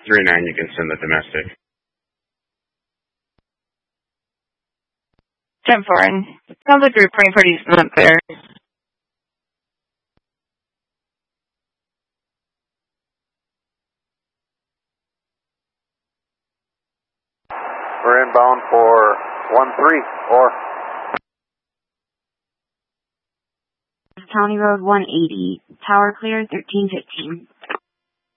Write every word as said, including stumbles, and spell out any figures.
three nine, you can send the domestic. ten foreign. Sounds like you're praying pretty smooth there. We're inbound for one three, or County Road one eighty, tower clear thirteen fifteen.